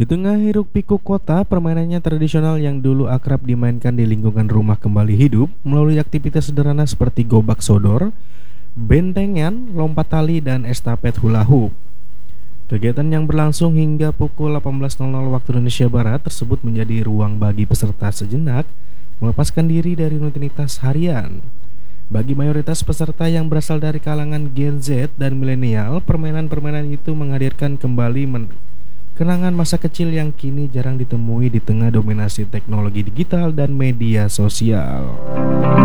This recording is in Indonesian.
Di tengah hiruk pikuk kota, permainannya tradisional yang dulu akrab dimainkan di lingkungan rumah kembali hidup melalui aktivitas sederhana seperti gobak sodor, bentengan, lompat tali, dan estafet hula hoop. Kegiatan yang berlangsung hingga pukul 18.00 waktu Indonesia Barat tersebut menjadi ruang bagi peserta sejenak melepaskan diri dari rutinitas harian. Bagi mayoritas peserta yang berasal dari kalangan Gen Z dan milenial, permainan-permainan itu menghadirkan kembali kenangan masa kecil yang kini jarang ditemui di tengah dominasi teknologi digital dan media sosial.